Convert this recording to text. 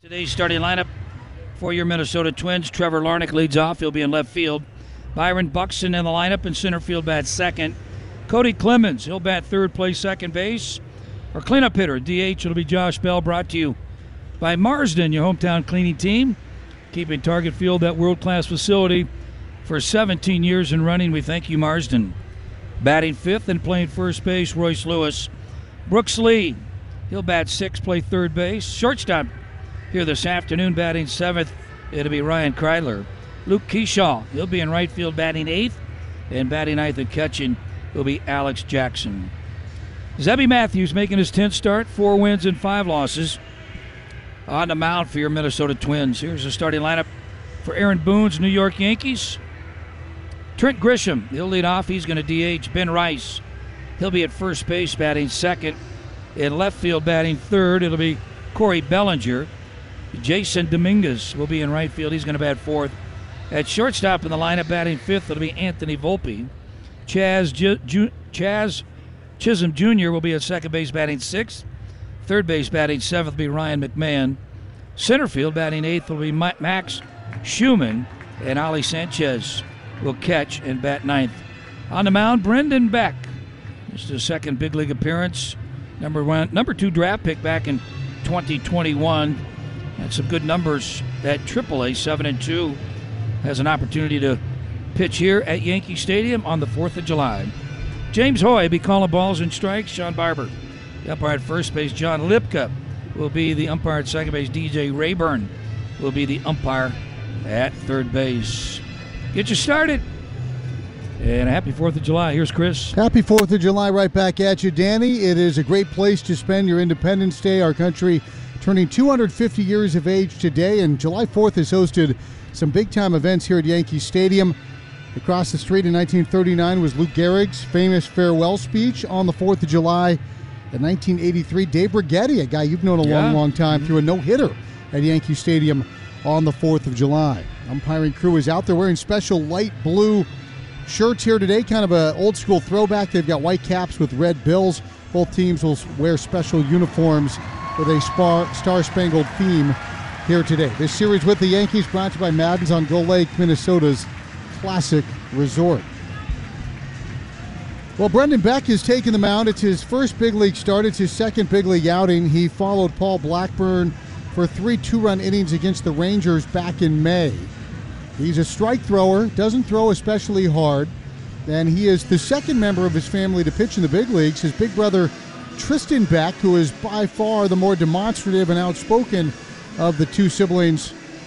Today's starting lineup for your Minnesota Twins. Trevor Larnach leads off. He'll be in left field. Byron Buxton in the lineup in center field, bats second. Cody Clemens, he'll bat third, play second base. Our cleanup hitter, DH, it'll be Josh Bell, brought to you by Marsden, your hometown cleaning team. Keeping Target Field that world-class facility for 17 years and running. We thank you, Marsden. Batting fifth and playing first base, Royce Lewis. Brooks Lee, he'll bat sixth, play third base. Shortstop here this afternoon, batting seventh, it'll be Ryan Kreidler. Luke Keyshaw, he'll be in right field batting eighth, and batting ninth and catching will be Alex Jackson. Zebby Matthews making his 10th start, 4 wins and 5 losses. On the mound for your Minnesota Twins. Here's the starting lineup for Aaron Boone's New York Yankees. Trent Grisham, he'll lead off. He's going to DH. Ben Rice, he'll be at first base batting second. In left field batting third, it'll be Corey Bellinger. Jason Dominguez will be in right field. He's going to bat fourth. At shortstop in the lineup batting fifth, it'll be Anthony Volpe. Chaz Chisholm Jr. will be at second base batting sixth. Third base batting seventh will be Ryan McMahon. Center field batting eighth will be Max Schumann. And Ali Sanchez will catch and bat ninth. On the mound, Brendan Beck. This is his second big league appearance. Number 2 draft pick back in 2021. Had some good numbers at AAA, 7-2. Has an opportunity to pitch here at Yankee Stadium on the 4th of July. James Hoy be calling balls and strikes. Sean Barber, the umpire at first base. John Lipka will be the umpire at second base. DJ Rayburn will be the umpire at third base. Get you started. And a happy 4th of July. Here's Chris. Happy 4th of July right back at you, Danny. It is a great place to spend your Independence Day. Our country turning 250 years of age today, and July 4th has hosted some big-time events here at Yankee Stadium. Across the street in 1939 was Lou Gehrig's famous farewell speech. On the 4th of July in 1983, Dave Righetti, a guy you've known a long time, threw a no-hitter at Yankee Stadium on the 4th of July. Umpiring crew is out there wearing special light blue shirts here today, kind of an old-school throwback. They've got white caps with red bills. Both teams will wear special uniforms with a star-spangled theme here today. This series with the Yankees brought to you by Madden's on Gull Lake, Minnesota's classic resort. Well, Brendan Beck has taken the mound. It's his first big league start. It's his second big league outing. He followed Paul Blackburn for 3 2-run innings against the Rangers back in May. He's a strike thrower, doesn't throw especially hard, and he is the second member of his family to pitch in the big leagues. His big brother, Tristan Beck, who is by far the more demonstrative and outspoken of the two siblings,